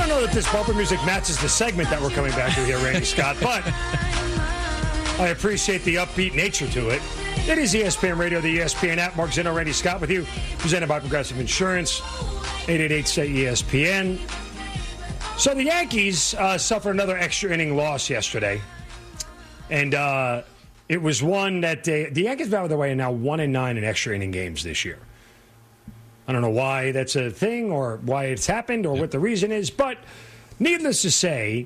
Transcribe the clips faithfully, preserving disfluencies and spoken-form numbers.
know that this bumper music matches the segment that we're coming back to here, Randy Scott, but I appreciate the upbeat nature to it. It is E S P N Radio, the E S P N app. Mark Zinno, Randy Scott with you, presented by Progressive Insurance. eight eight eight, S A Y, E S P N. So the Yankees uh, suffered another extra inning loss yesterday. And uh, it was one that they, the Yankees, by the way, are now one and nine in extra inning games this year. I don't know why that's a thing or why it's happened or what the reason is, but needless to say,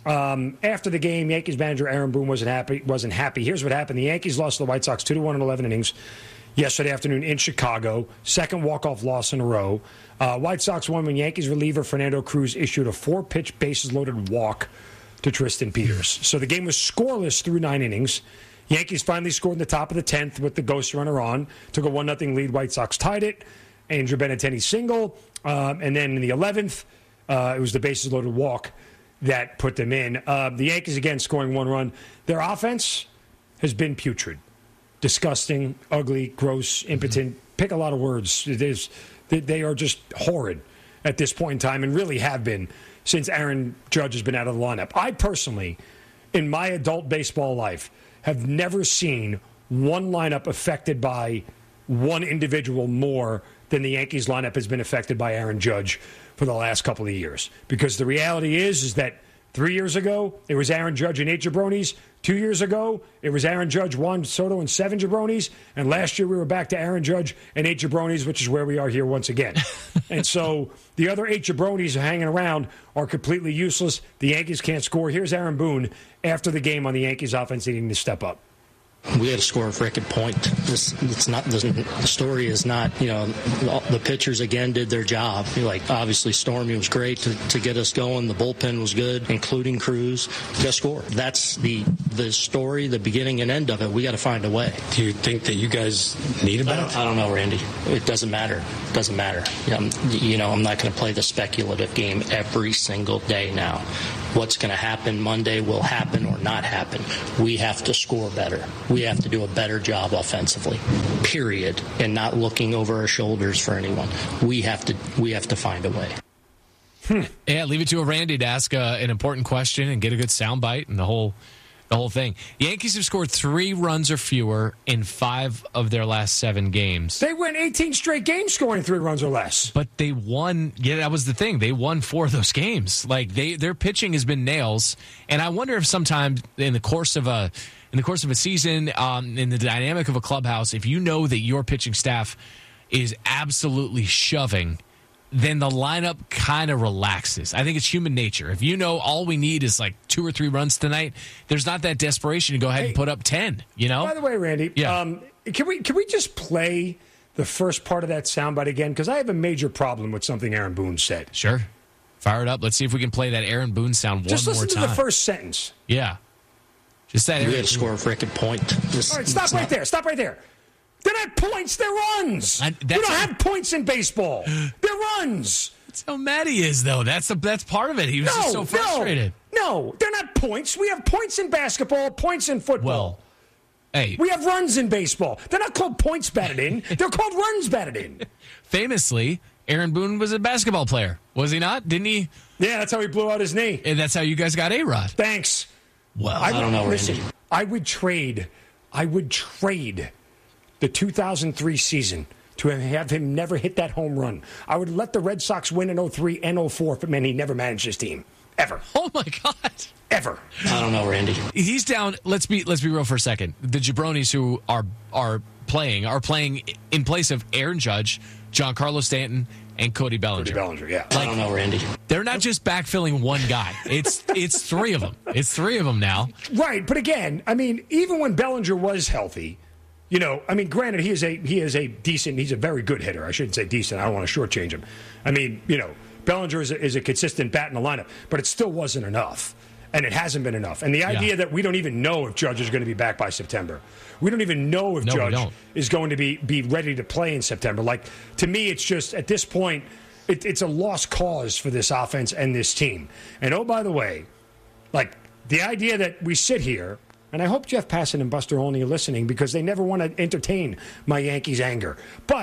um, after the game, Yankees manager Aaron Boone wasn't happy. Wasn't happy. Here's what happened: the Yankees lost to the White Sox two to one in eleven innings yesterday afternoon in Chicago. Second walk-off loss in a row. Uh, White Sox won when Yankees reliever Fernando Cruz issued a four-pitch bases-loaded walk to Tristan Peters. So the game was scoreless through nine innings. Yankees finally scored in the top of the tenth with the ghost runner on. Took a one nothing lead. White Sox tied it. Andrew Benintendi single. Um, and then in the eleventh, uh, it was the bases-loaded walk that put them in. Uh, the Yankees, again, scoring one run. Their offense has been putrid. Disgusting, ugly, gross, impotent. Mm-hmm. Pick a lot of words. It is, they are just horrid at this point in time and really have been since Aaron Judge has been out of the lineup. I personally, in my adult baseball life, have never seen one lineup affected by one individual more than the Yankees lineup has been affected by Aaron Judge for the last couple of years. Because the reality is, is that three years ago, it was Aaron Judge and eight jabronis. Two years ago, it was Aaron Judge, Juan Soto, and seven jabronis. And last year, we were back to Aaron Judge and eight jabronis, which is where we are here once again. And so the other eight jabronis hanging around are completely useless. The Yankees can't score. Here's Aaron Boone after the game on the Yankees offense needing to step up. We had to score a freaking point. This, it's not the, the story is not, you know, the pitchers again did their job. Like obviously Stormy was great to, to get us going. The bullpen was good, including Cruz. We got to score. That's the the story, the beginning and end of it. We got to find a way. Do you think that you guys need a bet? I don't, I don't know, Randy. It doesn't matter. It doesn't matter. I'm, you know, I'm not going to play the speculative game every single day now. What's going to happen Monday will happen or not happen. We have to score better. We have to do a better job offensively, period, and not looking over our shoulders for anyone. We have to we have to find a way. Hmm. Yeah, leave it to a Randy to ask uh, an important question and get a good soundbite and the whole the whole thing. The Yankees have scored three runs or fewer in five of their last seven games. They went eighteen straight games scoring three runs or less. But they won. Yeah, that was the thing. They won four of those games. Like they, their pitching has been nails. And I wonder if sometime in the course of a in the course of a season, um, in the dynamic of a clubhouse, if you know that your pitching staff is absolutely shoving, then the lineup kind of relaxes. I think it's human nature. If you know all we need is like two or three runs tonight, there's not that desperation to go ahead hey, and put up ten, you know? By the way, Randy, yeah. um, can we can we just play the first part of that soundbite again? Because I have a major problem with something Aaron Boone said. Sure. Fire it up. Let's see if we can play that Aaron Boone sound one just more time. Just listen to the first sentence. Yeah. Just that. We had to score a freaking point. This, all right, stop right not... there. Stop right there. They're not points, they're runs. I, we don't a, have points in baseball. They're runs. That's how mad he is, though. That's the, that's part of it. He was no, just so frustrated. No, no, they're not points. We have points in basketball, points in football. Well, hey. We have runs in baseball. They're not called points batted in. They're called runs batted in. Famously, Aaron Boone was a basketball player, was he not? Didn't he? Yeah, that's how he blew out his knee. And that's how you guys got A-Rod. Thanks. Well, I, I don't know, listen, Randy. I would trade, I would trade the two thousand three season to have him never hit that home run. I would let the Red Sox win in oh three and oh four if it meant he never managed his team. Ever. Oh, my God. Ever. I don't know, Randy. He's down. Let's be let's be real for a second. The jabronis who are are playing are playing in place of Aaron Judge, Giancarlo Stanton, and Cody Bellinger. Cody Bellinger, yeah. Like, I don't know, Randy. They're not just backfilling one guy. It's it's three of them. It's three of them now. Right, but again, I mean, even when Bellinger was healthy, you know, I mean, granted, he is a he is a decent, he's a very good hitter. I shouldn't say decent. I don't want to shortchange him. I mean, you know, Bellinger is a, is a consistent bat in the lineup, but it still wasn't enough. And it hasn't been enough. And the idea yeah. that we don't even know if Judge is going to be back by September. We don't even know if no, Judge is going to be, be ready to play in September. Like, to me, it's just, at this point, it, it's a lost cause for this offense and this team. And, oh, by the way, like, the idea that we sit here, and I hope Jeff Passan and Buster Olney are listening because they never want to entertain my Yankees anger. But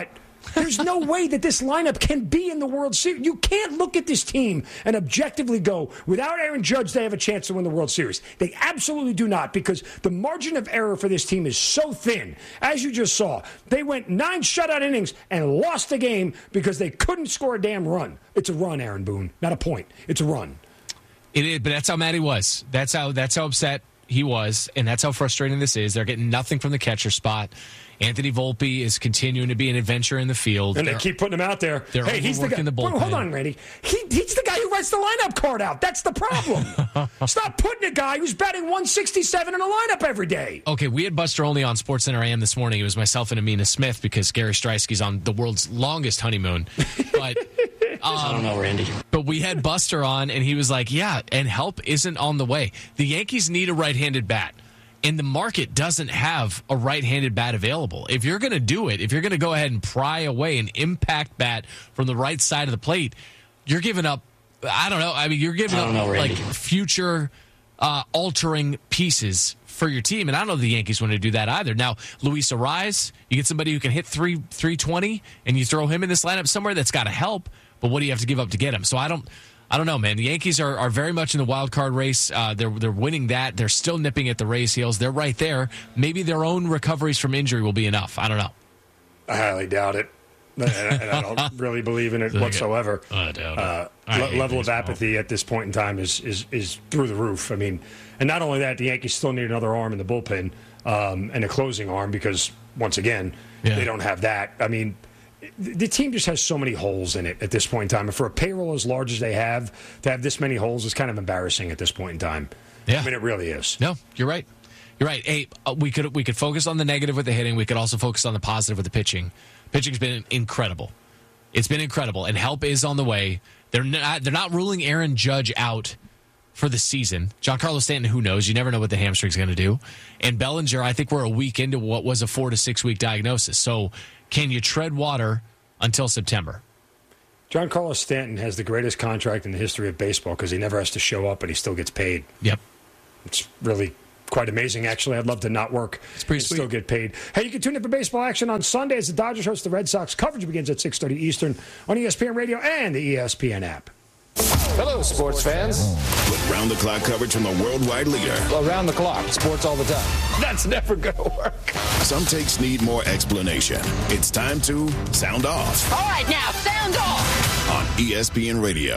There's no way that this lineup can be in the World Series. You can't look at this team and objectively go, without Aaron Judge, they have a chance to win the World Series. They absolutely do not, because the margin of error for this team is so thin. As you just saw, they went nine shutout innings and lost the game because they couldn't score a damn run. It's a run, Aaron Boone, not a point. It's a run. It is, but that's how mad he was. That's how that's how upset he was, and that's how frustrating this is. They're getting nothing from the catcher spot. Anthony Volpe is continuing to be an adventure in the field. And they're, they keep putting him out there. They're hey, he's the guy. the bullpen. Wait, hold on, Randy. He, he's the guy who writes the lineup card out. That's the problem. Stop putting a guy who's batting one sixty-seven in a lineup every day. Okay, we had Buster Olney on SportsCenter A M this morning. It was myself and Amina Smith because Gary Streisky's on the world's longest honeymoon. But um, I don't know, Randy. But we had Buster on, and he was like, yeah, and help isn't on the way. The Yankees need a right-handed bat. And the market doesn't have a right-handed bat available. If you're going to do it, if you're going to go ahead and pry away an impact bat from the right side of the plate, you're giving up, I don't know, I mean, you're giving up know, like future uh, altering pieces for your team. And I don't know if the Yankees want to do that either. Now, Luis Arraez, you get somebody who can hit three, three twenty, and you throw him in this lineup somewhere, that's got to help. But what do you have to give up to get him? So I don't... I don't know, man. The Yankees are, are very much in the wild card race. Uh, they're they're winning that. They're still nipping at the Rays' heels. They're right there. Maybe their own recoveries from injury will be enough. I don't know. I highly doubt it, and I, and I don't really believe in it whatsoever. I doubt it. Uh, I le- level of baseball. apathy at this point in time is, is is through the roof. I mean, and not only that, the Yankees still need another arm in the bullpen um, and a closing arm because, once again, Yeah. they don't have that. I mean, the team just has so many holes in it at this point in time. And for a payroll as large as they have, to have this many holes is kind of embarrassing at this point in time. Yeah. I mean, it really is. No, you're right. You're right. Hey, uh, we could we could focus on the negative with the hitting. We could also focus on the positive with the pitching. Pitching's been incredible. It's been incredible, and help is on the way. They're not they're not ruling Aaron Judge out for the season. Giancarlo Stanton, who knows? You never know what the hamstring's going to do. And Bellinger, I think we're a week into what was a four to six week diagnosis. So can you tread water until September? Giancarlo Stanton has the greatest contract in the history of baseball because he never has to show up and he still gets paid. Yep. It's really quite amazing, actually. I'd love to not work It's pretty and sweet. still get paid. Hey, you can tune in for baseball action on Sunday as the Dodgers host the Red Sox. Coverage begins at six thirty Eastern on E S P N Radio and the E S P N app. Hello, sports fans. With round-the-clock coverage from the worldwide leader. Around the clock, sports all the time. That's never going to work. Some takes need more explanation. It's time to sound off All right, now, sound off. on E S P N Radio.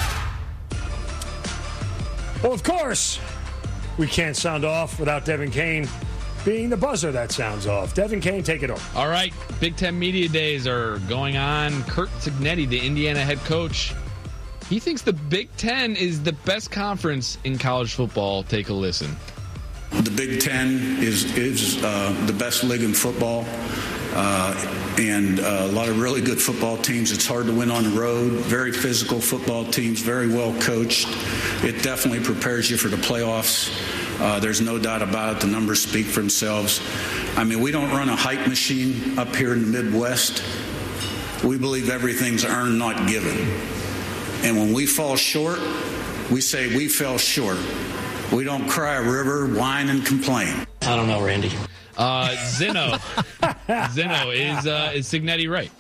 Well, of course, we can't sound off without Devin Kane being the buzzer that sounds off. Devin Kane, take it over. All right, Big Ten Media Days are going on. Kurt Cignetti, the Indiana head coach, he thinks the Big Ten is the best conference in college football. Take a listen. The Big Ten is is uh, the best league in football, uh, and uh, a lot of really good football teams. It's hard to win on the road. Very physical football teams, very well coached. It definitely prepares you for the playoffs. Uh, there's no doubt about it. The numbers speak for themselves. I mean, we don't run a hype machine up here in the Midwest. We believe everything's earned, not given. And when we fall short, we say we fell short. We don't cry a river, whine, and complain. I don't know, Randy. Uh, Zeno, Zeno, is uh, is Cignetti right?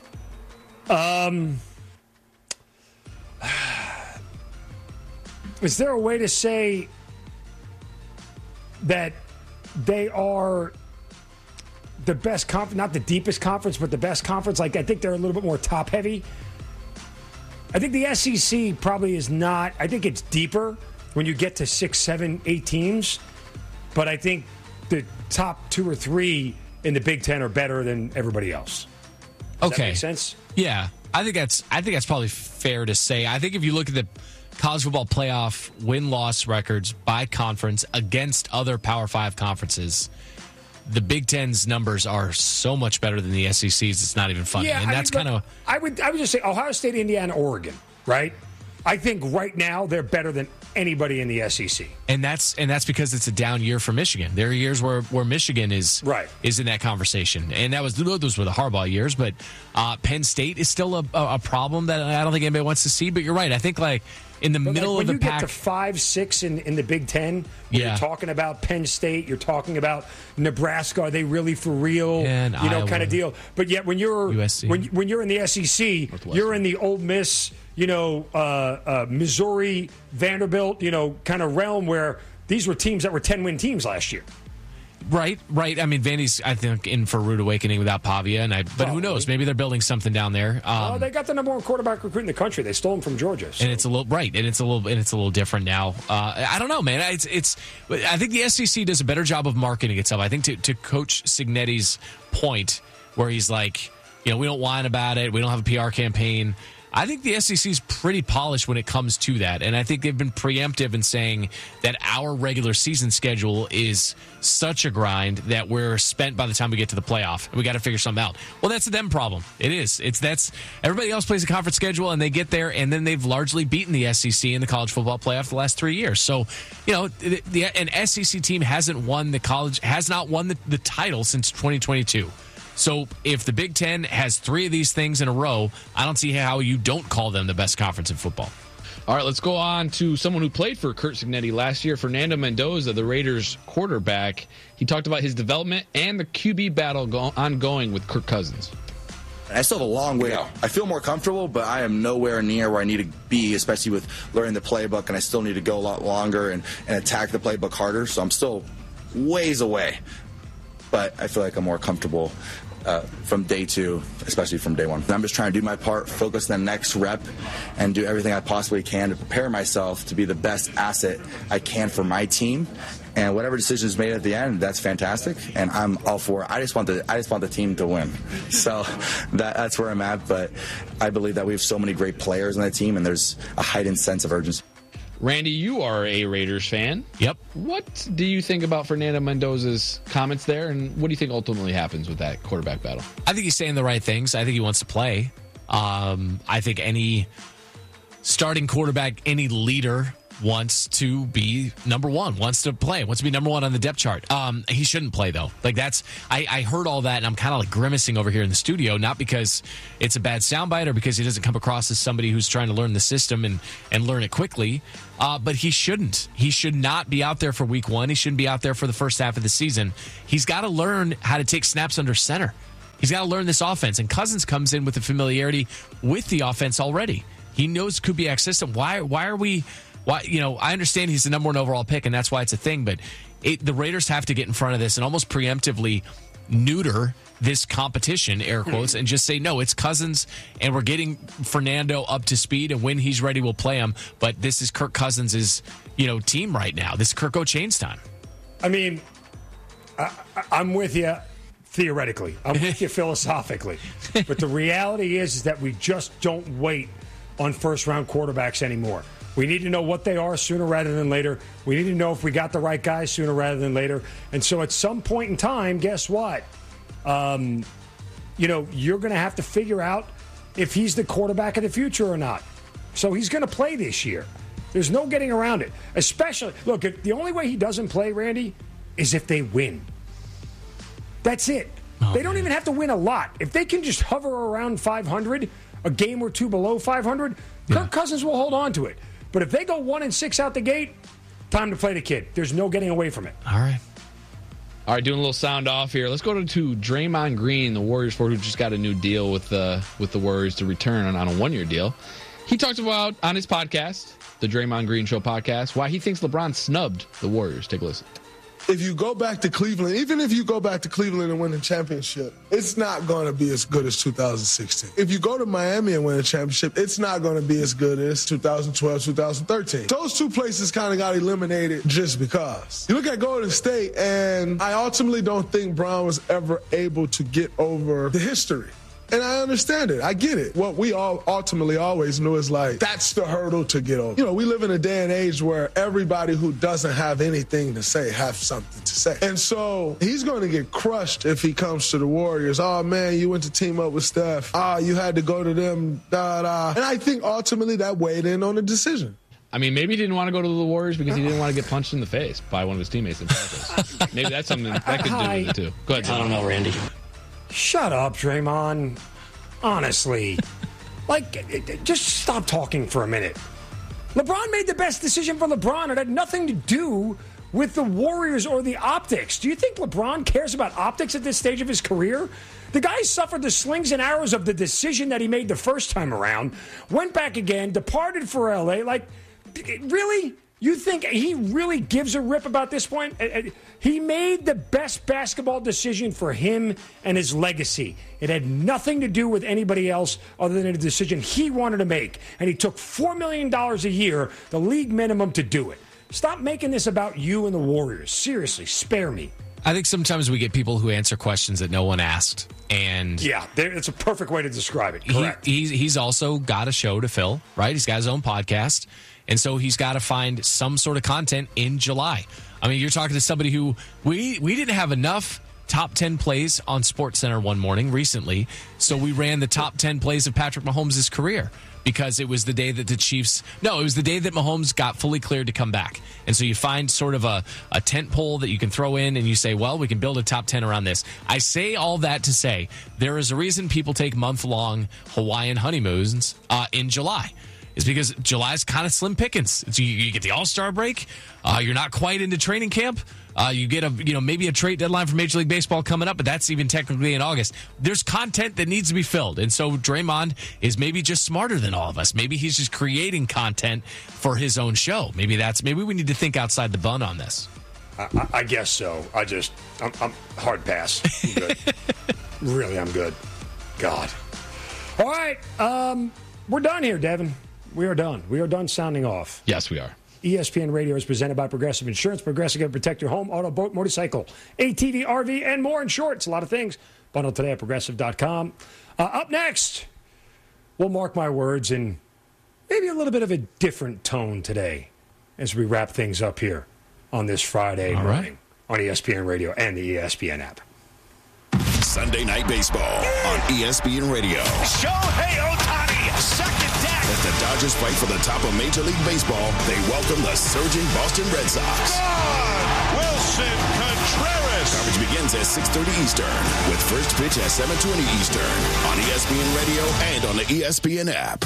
Um, is there a way to say that they are the best conference, not the deepest conference, but the best conference? Like, I think they're a little bit more top heavy. I think the S E C probably is not. I think it's deeper when you get to six, seven, eight teams. But I think the top two or three in the Big Ten are better than everybody else. Does Okay. that make sense? Yeah, I think that's I think that's probably fair to say. I think if you look at the college football playoff win-loss records by conference against other Power Five conferences, the Big Ten's numbers are so much better than the S E C's. It's not even funny, and I that's mean, kind of. I would I would just say Ohio State, Indiana, Oregon, right? I think right now they're better than anybody in the S E C. And that's and that's because it's a down year for Michigan. There are years where, where Michigan is Right. is in that conversation, and that was those were the Harbaugh years. But uh, Penn State is still a, a problem that I don't think anybody wants to see. But you're right. I think like in the but middle like of the when you pack. get to five, six in, in the Big Ten, Yeah. you're talking about Penn State, you're talking about Nebraska. Are they really for real? And you know, Iowa. kind of deal. But yet, when you're U S C. when when you're in the S E C, you're in the Ole Miss, you know, uh, uh, Missouri, Vanderbilt, you know, kind of realm where these were teams that were ten-win teams last year. Right, right. I mean, Vandy's, I think, in for a rude awakening without Pavia, and I. But Probably. who knows? Maybe they're building something down there. Um, Oh, they got the number one quarterback recruit in the country. They stole him from Georgia. So. And it's a little right, and it's a little, and it's a little different now. Uh, I don't know, man. It's, it's. I think the S E C does a better job of marketing itself. I think to, to Coach Signetti's point, where he's like, you know, we don't whine about it. We don't have a P R campaign. I think the S E C is pretty polished when it comes to that. And I think they've been preemptive in saying that our regular season schedule is such a grind that we're spent by the time we get to the playoff. And we got to figure something out. Well, that's a them problem. It is. It's that's everybody else plays a conference schedule and they get there and then they've largely beaten the S E C in the college football playoff the last three years. So, you know, the, the, an S E C team hasn't won the college, has not won the, the title since twenty twenty-two. So if the Big Ten has three of these things in a row, I don't see how you don't call them the best conference in football. All right, let's go on to someone who played for Curt Cignetti last year, Fernando Mendoza, the Raiders quarterback. He talked about his development and the Q B battle go- ongoing with Kirk Cousins. I still have a long way. I feel more comfortable, but I am nowhere near where I need to be, especially with learning the playbook, and I still need to go a lot longer and, and attack the playbook harder. So I'm still ways away, but I feel like I'm more comfortable Uh, from day two, especially from day one. I'm just trying to do my part, focus on the next rep, and do everything I possibly can to prepare myself to be the best asset I can for my team. And whatever decision is made at the end, that's fantastic, and I'm all for it. I just want the I just want the team to win. So that, that's where I'm at. But I believe that we have so many great players on the team, and there's a heightened sense of urgency. Randy, you are a Raiders fan. Yep. What do you think about Fernando Mendoza's comments there, and what do you think ultimately happens with that quarterback battle? I think he's saying the right things. I think he wants to play. Um, I think any starting quarterback, any leader wants to be number one, wants to play, wants to be number one on the depth chart. Um, he shouldn't play, though. Like, that's, I, I heard all that, and I'm kind of like grimacing over here in the studio, not because it's a bad soundbite or because he doesn't come across as somebody who's trying to learn the system and, and learn it quickly. Uh, but he shouldn't. He should not be out there for week one. He shouldn't be out there for the first half of the season. He's got to learn how to take snaps under center. He's got to learn this offense. And Cousins comes in with the familiarity with the offense already. He knows Kubiak's system. Why, why are we... Why, you know, I understand he's the number one overall pick, and that's why it's a thing, but it, the Raiders have to get in front of this and almost preemptively neuter this competition, air quotes, and just say, no, it's Cousins, and we're getting Fernando up to speed, and when he's ready, we'll play him. But this is Kirk Cousins' you know, team right now. This is Kirk O'Chain's time. I mean, I, I'm with you theoretically. I'm with you philosophically. But the reality is, is that we just don't wait on first-round quarterbacks anymore. We need to know what they are sooner rather than later. We need to know if we got the right guys sooner rather than later. And so at some point in time, guess what? Um, you know, you're going to have to figure out if he's the quarterback of the future or not. So he's going to play this year. There's no getting around it. Especially, look, the only way he doesn't play, Randy, is if they win. That's it. Oh, they don't man. even have to win a lot. If they can just hover around five hundred, a game or two below five hundred, yeah. Kirk Cousins will hold on to it. But if they go one and six out the gate, time to play the kid. There's no getting away from it. All right. All right, doing a little sound off here. Let's go to, to Draymond Green, the Warriors forward, who just got a new deal with the with the Warriors to return on, on a one-year deal. He talked about on his podcast, the Draymond Green Show podcast, why he thinks LeBron snubbed the Warriors. Take a listen. If you go back to Cleveland, even if you go back to Cleveland and win the championship, it's not going to be as good as two thousand sixteen. If you go to Miami and win a championship, it's not going to be as good as two thousand twelve, two thousand thirteen. Those two places kind of got eliminated just because. You look at Golden State, and I ultimately don't think Bron was ever able to get over the history. And I understand it. I get it. What we all ultimately always knew is like, that's the hurdle to get over. You know, we live in a day and age where everybody who doesn't have anything to say have something to say. And so he's going to get crushed if he comes to the Warriors. Oh, man, you went to team up with Steph. Ah, oh, you had to go to them, da, da. And I think ultimately that weighed in on the decision. I mean, maybe he didn't want to go to the Warriors because he didn't want to get punched in the face by one of his teammates in practice. Maybe that's something that could do with it, too. Go ahead, Tim. I don't know, Randy. Shut up, Draymond. Honestly. Like, just stop talking for a minute. LeBron made the best decision for LeBron. It had nothing to do with the Warriors or the optics. Do you think LeBron cares about optics at this stage of his career? The guy suffered the slings and arrows of the decision that he made the first time around, went back again, departed for L A. Like, really? You think he really gives a rip about this point? He made the best basketball decision for him and his legacy. It had nothing to do with anybody else other than a decision he wanted to make. And he took four million dollars a year, the league minimum, to do it. Stop making this about you and the Warriors. Seriously, spare me. I think sometimes we get people who answer questions that no one asked. And yeah, it's a perfect way to describe it. Correct. He, he's, he's also got a show to fill, right? He's got his own podcast. And so he's got to find some sort of content in July. I mean, you're talking to somebody who we we didn't have enough top ten plays on SportsCenter one morning recently. So we ran the top ten plays of Patrick Mahomes' career because it was the day that the Chiefs, no, it was the day that Mahomes got fully cleared to come back. And so you find sort of a, a tent pole that you can throw in and you say, well, we can build a top ten around this. I say all that to say there is a reason people take month-long Hawaiian honeymoons uh, in July. Is because July's kind of slim pickings. It's, you, you get the All-Star break. Uh, you're not quite into training camp. Uh, you get a, you know, maybe a trade deadline for Major League Baseball coming up, but that's even technically in August. There's content that needs to be filled, and so Draymond is maybe just smarter than all of us. Maybe he's just creating content for his own show. Maybe that's maybe we need to think outside the bun on this. I, I guess so. I just, I'm, I'm hard pass. I'm good. Really, I'm good. God. All right, um, we're done here, Devin. We are done. We are done sounding off. Yes, we are. E S P N Radio is presented by Progressive Insurance. Progressive can protect your home, auto, boat, motorcycle, A T V, R V, and more. In short, it's a lot of things. Bundle today at progressive dot com. Uh, up next, we'll mark my words in maybe a little bit of a different tone today as we wrap things up here on this Friday All morning right. on E S P N Radio and the E S P N app. Sunday Night Baseball on E S P N Radio. Shohei Ohtani, second deck. As the Dodgers fight for the top of Major League Baseball, they welcome the surging Boston Red Sox. God, Wilson Contreras. Coverage begins at six thirty Eastern with first pitch at seven twenty Eastern on E S P N Radio and on the E S P N app.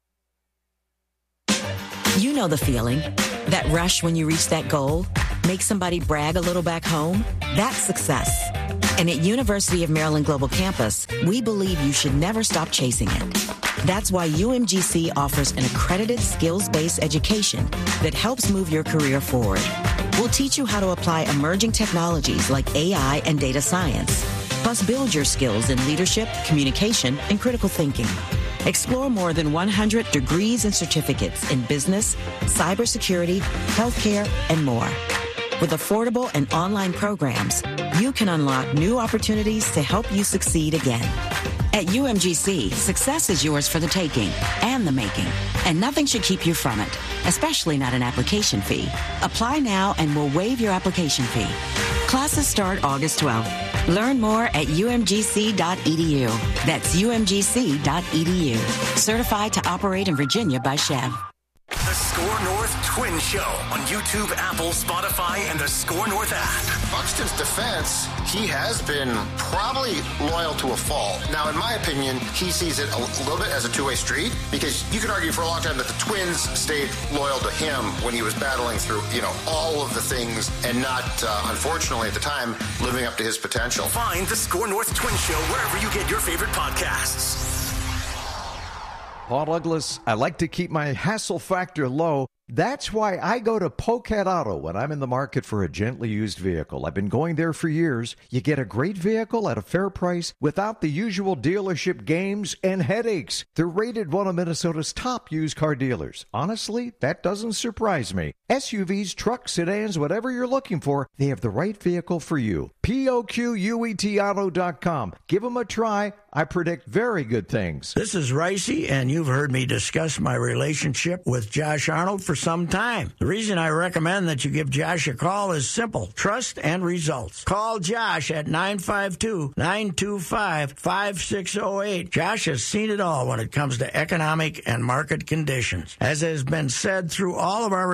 You know the feeling. That rush when you reach that goal. Make somebody brag a little back home. That's success. And at University of Maryland Global Campus, we believe you should never stop chasing it. That's why U M G C offers an accredited skills-based education that helps move your career forward. We'll teach you how to apply emerging technologies like A I and data science, plus build your skills in leadership, communication, and critical thinking. Explore more than one hundred degrees and certificates in business, cybersecurity, healthcare, and more. With affordable and online programs, you can unlock new opportunities to help you succeed again. At U M G C, success is yours for the taking and the making, and nothing should keep you from it, especially not an application fee. Apply now and we'll waive your application fee. Classes start August twelfth. Learn more at U M G C dot E D U. That's U M G C dot E D U. Certified to operate in Virginia by Chev. The Score North Twin Show on YouTube, Apple, Spotify, and the Score North app. Buxton's defense, he has been probably loyal to a fault. Now, in my opinion, he sees it a little bit as a two-way street because you could argue for a long time that the Twins stayed loyal to him when he was battling through, you know, all of the things and not, uh, unfortunately at the time, living up to his potential. Find the Score North Twin Show wherever you get your favorite podcasts. Paul Douglas, I like to keep my hassle factor low. That's why I go to Pocat Auto when I'm in the market for a gently used vehicle. I've been going there for years. You get a great vehicle at a fair price without the usual dealership games and headaches. They're rated one of Minnesota's top used car dealers. Honestly, that doesn't surprise me. S U Vs, trucks, sedans, whatever you're looking for, they have the right vehicle for you. P O Q U E T auto dot com. Give them a try. I predict very good things. This is Ricey, and you've heard me discuss my relationship with Josh Arnold for some time. The reason I recommend that you give Josh a call is simple: trust and results. Call Josh at nine five two, nine two five, five six zero eight. Josh has seen it all when it comes to economic and market conditions. As has been said through all of our relationships,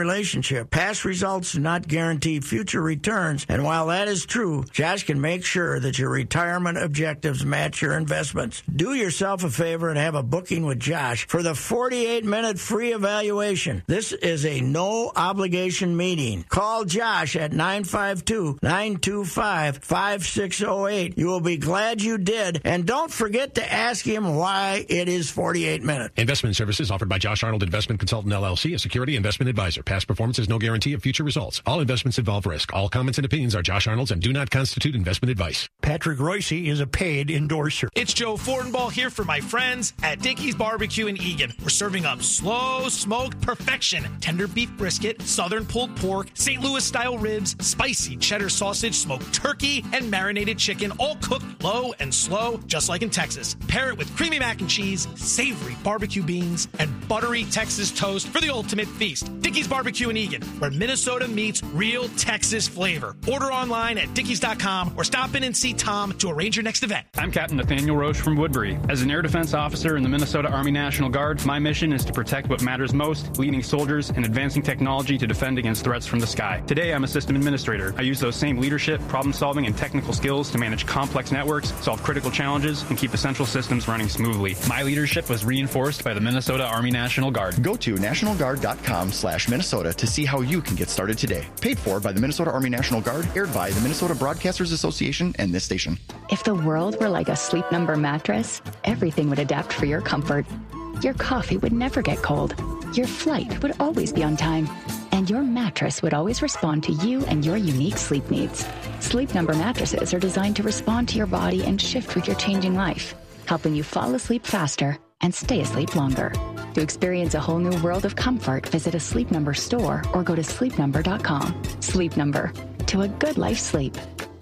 relationship. Past results do not guarantee future returns, and while that is true, Josh can make sure that your retirement objectives match your investments. Do yourself a favor and have a booking with Josh for the forty-eight minute free evaluation. This is a no-obligation meeting. Call Josh at nine five two, nine two five, five six zero eight. You will be glad you did, and don't forget to ask him why it is forty-eight minutes. Investment services offered by Josh Arnold Investment Consultant, L L C, a security investment advisor. Past performance is no guarantee of future results. All investments involve risk. All comments and opinions are Josh Arnold's and do not constitute investment advice. Patrick Royce is a paid endorser. It's Joe Fortenbaugh here for my friends at Dickey's Barbecue in Eagan. We're serving up slow smoked perfection, tender beef brisket, southern pulled pork, Saint Louis style ribs, spicy cheddar sausage, smoked turkey, and marinated chicken, all cooked low and slow, just like in Texas. Pair it with creamy mac and cheese, savory barbecue beans, and buttery Texas toast for the ultimate feast. Dickey's Barbecue in Eagan, where Minnesota meets real Texas flavor. Order online at dickeys dot com or stop in and see Tom to arrange your next event. I'm Captain Nathaniel Roche from Woodbury. As an air defense officer in the Minnesota Army National Guard, my mission is to protect what matters most, leading soldiers and advancing technology to defend against threats from the sky. Today, I'm a system administrator. I use those same leadership, problem-solving, and technical skills to manage complex networks, solve critical challenges, and keep essential systems running smoothly. My leadership was reinforced by the Minnesota Army National Guard. Go to national guard dot com slash Minnesota to see how you can get started today. Paid for by the Minnesota Army National Guard, aired by the Minnesota Broadcasters Association and this station. If the world were like a Sleep Number mattress, everything would adapt for your comfort. Your coffee would never get cold. Your flight would always be on time. And your mattress would always respond to you and your unique sleep needs. Sleep Number mattresses are designed to respond to your body and shift with your changing life, helping you fall asleep faster and stay asleep longer. To experience a whole new world of comfort, visit a Sleep Number store or go to sleep number dot com. Sleep Number, to a good life sleep.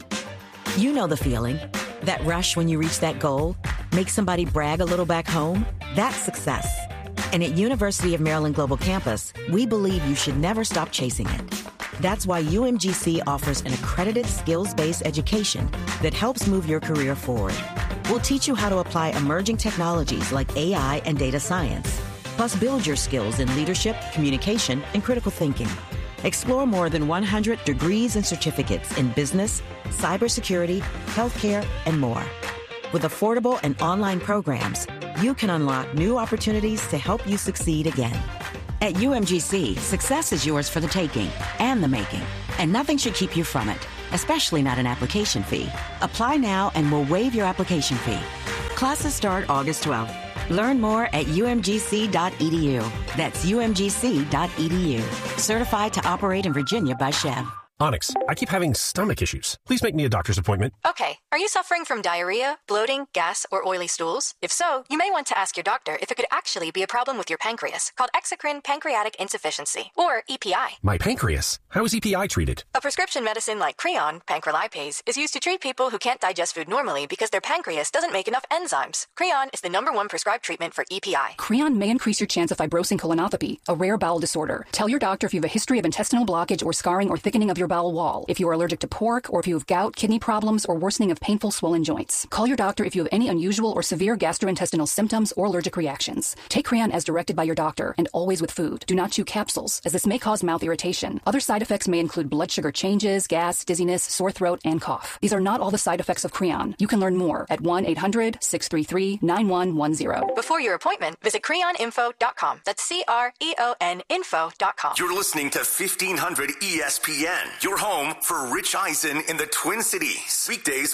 You know the feeling. That rush when you reach that goal? Make somebody brag a little back home? That's success. And at University of Maryland Global Campus, we believe you should never stop chasing it. That's why U M G C offers an accredited skills-based education that helps move your career forward. We'll teach you how to apply emerging technologies like A I and data science, plus build your skills in leadership, communication, and critical thinking. Explore more than one hundred degrees and certificates in business, cybersecurity, healthcare, and more. With affordable and online programs, you can unlock new opportunities to help you succeed again. At U M G C, success is yours for the taking and the making, and nothing should keep you from it, especially not an application fee. Apply now and we'll waive your application fee. Classes start August twelfth. Learn more at U M G C dot E D U. That's U M G C dot E D U. Certified to operate in Virginia by Chev. Onyx, I keep having stomach issues. Please make me a doctor's appointment. Okay, are you suffering from diarrhea, bloating, gas, or oily stools? If so, you may want to ask your doctor if it could actually be a problem with your pancreas, called exocrine pancreatic insufficiency, or E P I. My pancreas? How is E P I treated? A prescription medicine like Creon, pancrelipase, is used to treat people who can't digest food normally because their pancreas doesn't make enough enzymes. Creon is the number one prescribed treatment for E P I. Creon may increase your chance of fibrosing colonopathy, a rare bowel disorder. Tell your doctor if you have a history of intestinal blockage or scarring or thickening of your bowel wall, if you are allergic to pork, or if you have gout, kidney problems, or worsening of painful swollen joints. Call your doctor if you have any unusual or severe gastrointestinal symptoms or allergic reactions. Take Creon as directed by your doctor, and always with food. Do not chew capsules, as this may cause mouth irritation. Other side effects may include blood sugar changes, gas, dizziness, sore throat, and cough. These are not all the side effects of Creon. You can learn more at one eight hundred, six three three, nine one one zero. Before your appointment, visit creon info dot com. That's C R E O N info dot com. You're listening to fifteen hundred E S P N, your home for Rich Eisen in the Twin Cities. Weekdays